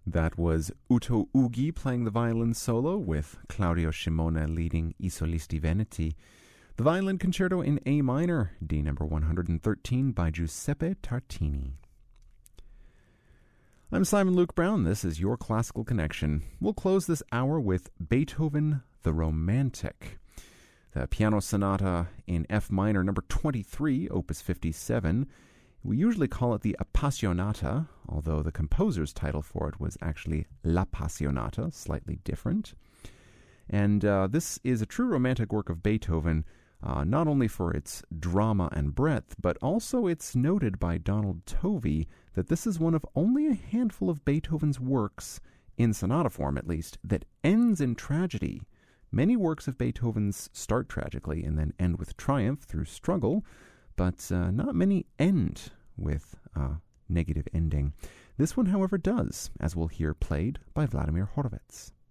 That was Uto Ugi playing the violin solo with Claudio Scimone leading I Solisti Veneti. The violin concerto in A minor, D number 113 by Giuseppe Tartini. I'm Simon Luke Brown. This is Your Classical Connection. We'll close this hour with Beethoven the Romantic. The piano sonata in F minor, number 23, opus 57. We usually call it the Appassionata, although the composer's title for it was actually L'Appassionata, slightly different. And this is a true romantic work of Beethoven, not only for its drama and breadth, but also it's noted by Donald Tovey that this is one of only a handful of Beethoven's works, in sonata form at least, that ends in tragedy. Many works of Beethoven's start tragically and then end with triumph through struggle, but not many end with a negative ending. This one, however, does, as we'll hear played by Vladimir Horowitz.